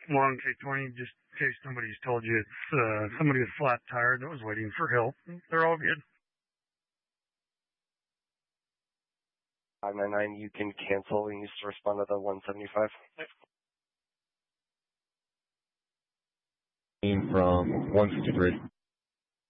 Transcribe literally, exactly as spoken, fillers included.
Long K twenty, just in case somebody's told you it's uh, somebody with flat tire that was waiting for help. They're all good. five nine nine, you can cancel and you just respond to the one seventy-five. From one fifty-three.